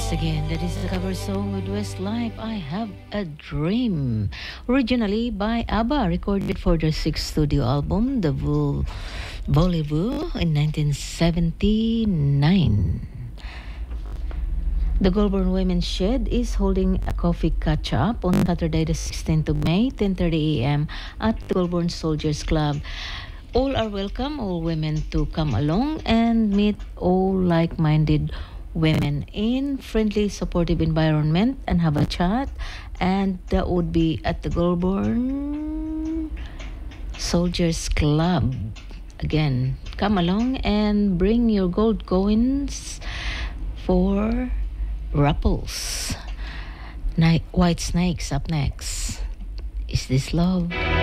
Once again, that is the cover song with Westlife, I Have a Dream. Originally by ABBA, recorded for their sixth studio album, The Voulez-Vous, in 1979. The Goulburn Women's Shed is holding a coffee catch-up on Saturday the 16th of May, 10:30 a.m. at the Goulburn Soldiers Club. All are welcome, all women to come along and meet all like-minded women in friendly, supportive environment and have a chat. And that would be at the Goulburn Soldiers Club. Again, come along and bring your gold coins for raffles. White Snakes up next. Is this love?